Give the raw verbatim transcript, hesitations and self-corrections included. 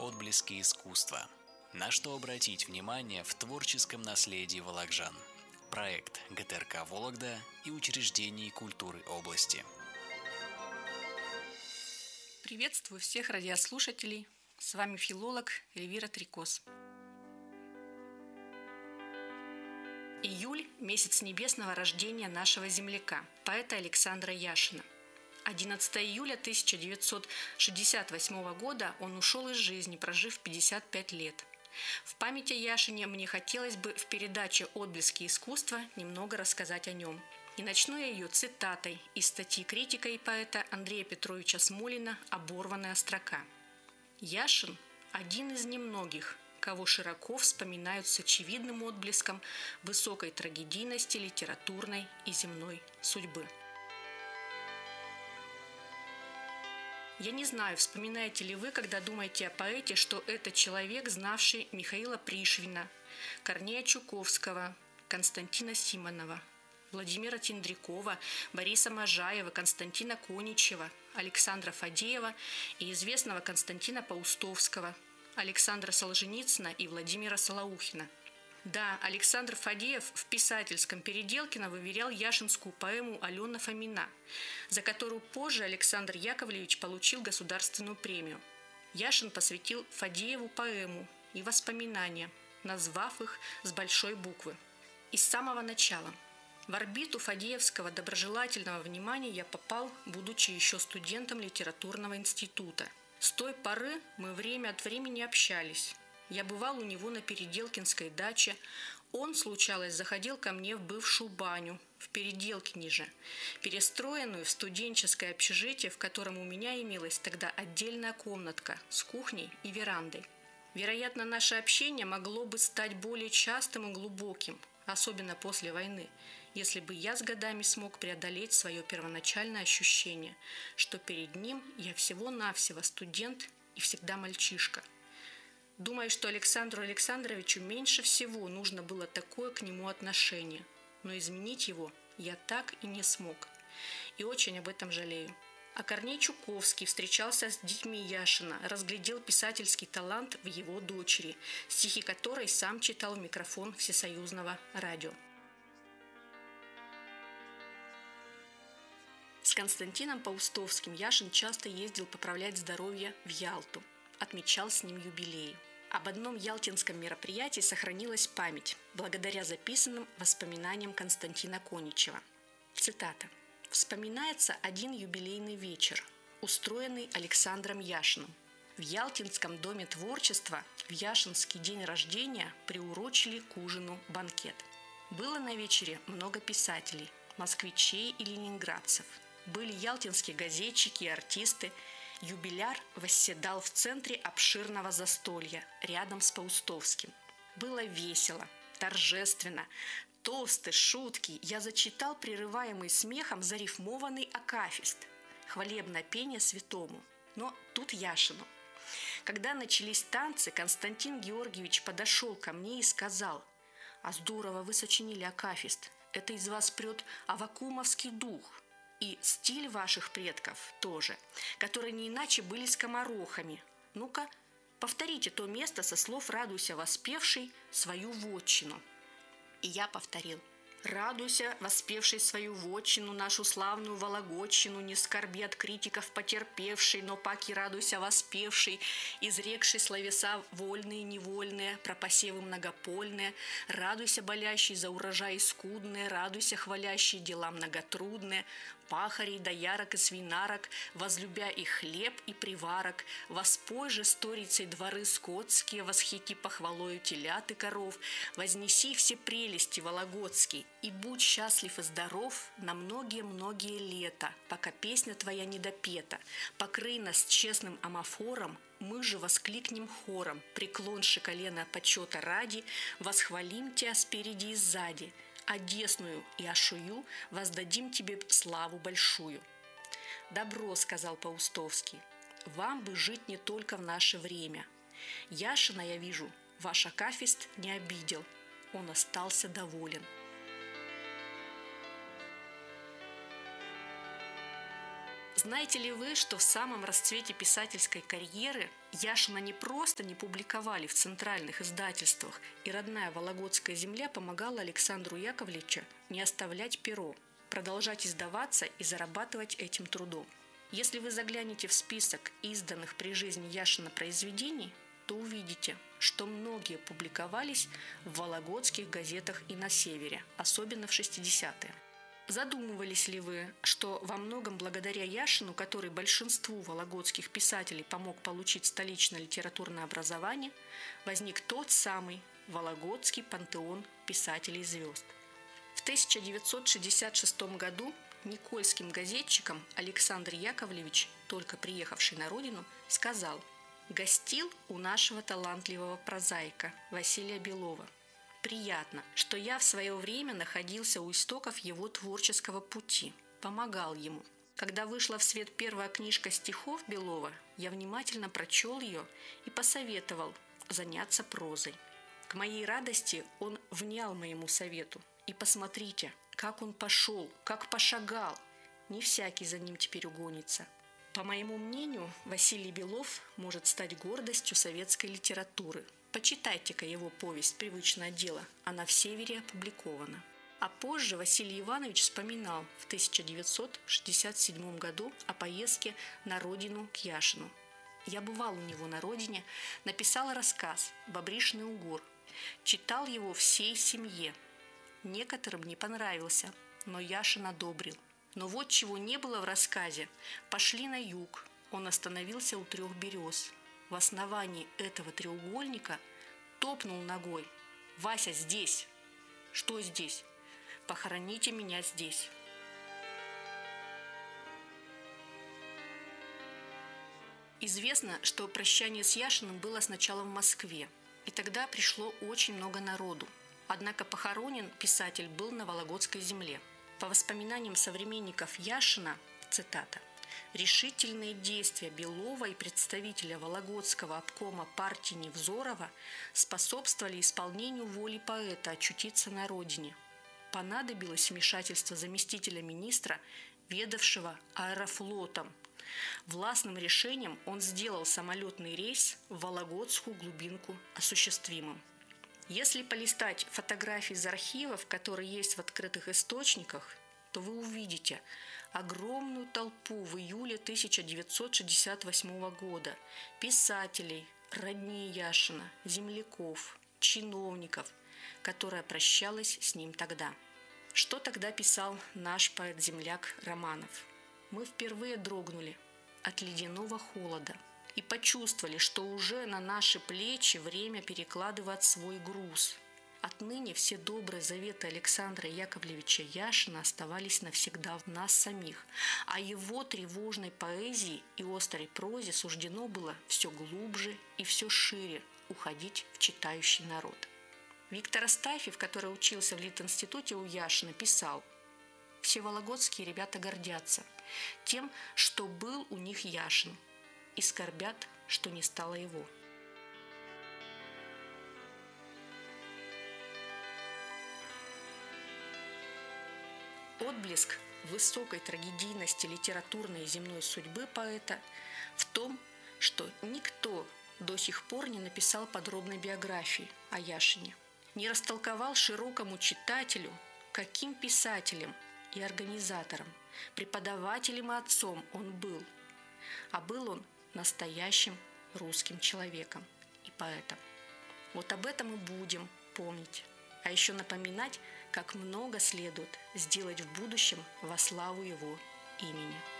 отблески искусства. На что обратить внимание в творческом наследии волокжан. Проект гэ тэ эр ка «Вологда» и учреждений культуры области. Приветствую всех радиослушателей. С вами филолог Эльвира Трикос. Июль – месяц небесного рождения нашего земляка, поэта Александра Яшина. одиннадцатого июля тысяча девятьсот шестьдесят восьмого года он ушел из жизни, прожив пятьдесят пять лет. В память о Яшине мне хотелось бы в передаче «Отблески искусства» немного рассказать о нем. И начну я ее цитатой из статьи критика и поэта Андрея Петровича Смолина «Оборванная строка». Яшин – один из немногих, кого широко вспоминают с очевидным отблеском высокой трагедийности литературной и земной судьбы. Я не знаю, вспоминаете ли вы, когда думаете о поэте, что это человек, знавший Михаила Пришвина, Корнея Чуковского, Константина Симонова, Владимира Тендрякова, Бориса Можаева, Константина Коничева, Александра Фадеева и известного Константина Паустовского, Александра Солженицына и Владимира Солоухина. Да, Александр Фадеев в писательском Переделкино выверял яшинскую поэму «Алена Фомина», за которую позже Александр Яковлевич получил государственную премию. Яшин посвятил Фадееву поэму и воспоминания, назвав их с большой буквы. И с самого начала. В орбиту фадеевского доброжелательного внимания я попал, будучи еще студентом литературного института. С той поры мы время от времени общались. Я бывал у него на Переделкинской даче. Он, случалось, заходил ко мне в бывшую баню, в Переделкине же, перестроенную в студенческое общежитие, в котором у меня имелась тогда отдельная комнатка с кухней и верандой. Вероятно, наше общение могло бы стать более частым и глубоким, особенно после войны, если бы я с годами смог преодолеть свое первоначальное ощущение, что перед ним я всего-навсего студент и всегда мальчишка. Думаю, что Александру Александровичу меньше всего нужно было такое к нему отношение, но изменить его я так и не смог. И очень об этом жалею. А Корней Чуковский встречался с детьми Яшина, разглядел писательский талант в его дочери, стихи которой сам читал в микрофон всесоюзного радио. С Константином Паустовским Яшин часто ездил поправлять здоровье в Ялту, отмечал с ним юбилей. Об одном ялтинском мероприятии сохранилась память, благодаря записанным воспоминаниям Константина Коничева. Цитата. «Вспоминается один юбилейный вечер, устроенный Александром Яшиным. В Ялтинском доме творчества в Яшинский день рождения приурочили к ужину банкет. Было на вечере много писателей, москвичей и ленинградцев. Были ялтинские газетчики и артисты. Юбиляр восседал в центре обширного застолья, рядом с Паустовским. Было весело, торжественно, тосты, шутки. Я зачитал прерываемый смехом зарифмованный акафист, хвалебное пение святому, но тут Яшину. Когда начались танцы, Константин Георгиевич подошел ко мне и сказал: «А здорово вы сочинили акафист, это из вас прет аввакумовский дух. И стиль ваших предков тоже, которые не иначе были скоморохами. Ну-ка, повторите то место со слов «Радуйся, воспевший свою вотчину». И я повторил: «Радуйся, воспевший свою вотчину, нашу славную Вологодчину, не скорби от критиков потерпевший, но паки радуйся, воспевший, изрекший словеса вольные и невольные, про посевы многопольные, радуйся, болящий за урожаи скудные, радуйся, хвалящий дела многотрудные, пахарей, доярок и свинарок, возлюбя и хлеб, и приварок, воспой же сторицей дворы скотские, восхити похвалою телят и коров, вознеси все прелести вологодские, и будь счастлив и здоров на многие-многие лета, пока песня твоя не допета. Покрый нас честным амафором, мы же воскликнем хором, преклонши колено почета ради, восхвалим тебя спереди и сзади, а десную и ашую воздадим тебе славу большую». «Добро», — сказал Паустовский, — «вам бы жить не только в наше время. Яшина, я вижу, ваш акафист не обидел, он остался доволен». Знаете ли вы, что в самом расцвете писательской карьеры Яшина не просто не публиковали в центральных издательствах, и родная Вологодская земля помогала Александру Яковлевичу не оставлять перо, продолжать издаваться и зарабатывать этим трудом. Если вы заглянете в список изданных при жизни Яшина произведений, то увидите, что многие публиковались в вологодских газетах и на севере, особенно в шестидесятые. Задумывались ли вы, что во многом благодаря Яшину, который большинству вологодских писателей помог получить столичное литературное образование, возник тот самый Вологодский пантеон писателей-звезд? В тысяча девятьсот шестьдесят шестом году никольским газетчикам Александр Яковлевич, только приехавший на родину, сказал: «Гостил у нашего талантливого прозаика Василия Белова. Приятно, что я в свое время находился у истоков его творческого пути, помогал ему. Когда вышла в свет первая книжка стихов Белова, я внимательно прочел ее и посоветовал заняться прозой. К моей радости он внял моему совету. И посмотрите, как он пошел, как пошагал. Не всякий за ним теперь угонится». По моему мнению, Василий Белов может стать гордостью советской литературы. Почитайте-ка его повесть «Привычное дело», она в «Севере» опубликована. А позже Василий Иванович вспоминал в тысяча девятьсот шестьдесят седьмом году о поездке на родину к Яшину. «Я бывал у него на родине, написал рассказ «Бобришный угор», читал его всей семье. Некоторым не понравился, но Яшин одобрил. Но вот чего не было в рассказе. Пошли на юг. Он остановился у трех берез. В основании этого треугольника топнул ногой. «Вася, здесь!» «Что здесь?» «Похороните меня здесь!» Известно, что прощание с Яшиным было сначала в Москве, и тогда пришло очень много народу. Однако похоронен писатель был на Вологодской земле. По воспоминаниям современников Яшина, цитата, «решительные действия Белова и представителя Вологодского обкома партии Невзорова способствовали исполнению воли поэта очутиться на родине. Понадобилось вмешательство заместителя министра, ведавшего аэрофлотом. Властным решением он сделал самолетный рейс в Вологодскую глубинку осуществимым». Если полистать фотографии из архивов, которые есть в открытых источниках, то вы увидите огромную толпу в июле тысяча девятьсот шестьдесят восьмого года писателей, родни Яшина, земляков, чиновников, которая прощалась с ним тогда. Что тогда писал наш поэт-земляк Романов? «Мы впервые дрогнули от ледяного холода и почувствовали, что уже на наши плечи время перекладывать свой груз. Отныне все добрые заветы Александра Яковлевича Яшина оставались навсегда в нас самих, а его тревожной поэзии и острой прозе суждено было все глубже и все шире уходить в читающий народ». Виктор Астафьев, который учился в Литинституте у Яшина, писал: «Все вологодские ребята гордятся тем, что был у них Яшин, и скорбят, что не стало его». Отблеск высокой трагедийности литературной и земной судьбы поэта в том, что никто до сих пор не написал подробной биографии о Яшине, не растолковал широкому читателю, каким писателем и организатором, преподавателем и отцом он был. А был он настоящим русским человеком и поэтом. Вот об этом и будем помнить. А еще напоминать, как много следует сделать в будущем во славу его имени.